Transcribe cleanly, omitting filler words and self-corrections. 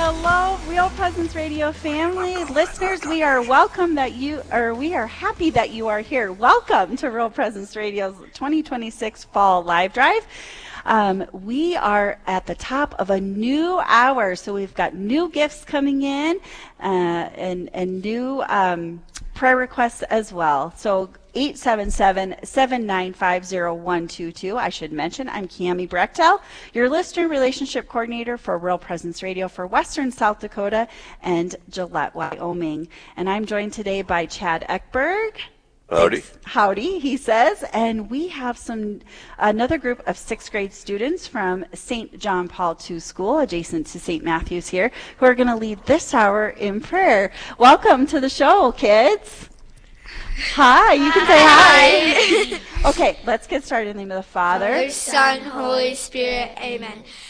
Hello, Real Presence Radio family, listeners. We are we are happy that you are here. Welcome to Real Presence Radio's 2026 Fall Live Drive. We are at the top of a new hour, so we've got new gifts coming in and new prayer requests as well. So 877-795-0122. I should mention I'm Cami Brechtel, your listener relationship coordinator for Real Presence Radio for Western South Dakota and Gillette, Wyoming. And I'm joined today by Chad Eckberg. Howdy. Howdy, he says. And we have another group of 6th grade students from St. John Paul II School, adjacent to St. Matthew's here, who are going to lead this hour in prayer. Welcome to the show, kids. Hi, you can say hi. Okay, let's get started in the name of the Father, Son, Holy Spirit, amen.